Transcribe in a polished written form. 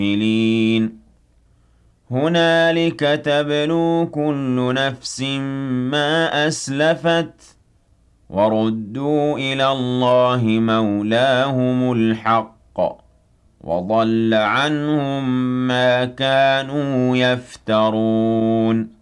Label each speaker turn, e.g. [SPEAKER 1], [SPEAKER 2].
[SPEAKER 1] الْمُؤْمِنِينَ هُنَالِكَ تَبْلُو كُلُّ نَفْسٍ مَا أَسْلَفَتْ وَرُدُّوا إِلَى اللَّهِ مَوْلَاهُمُ الْحَقِّ وَضَلَّ عَنْهُم مَّا كَانُوا يَفْتَرُونَ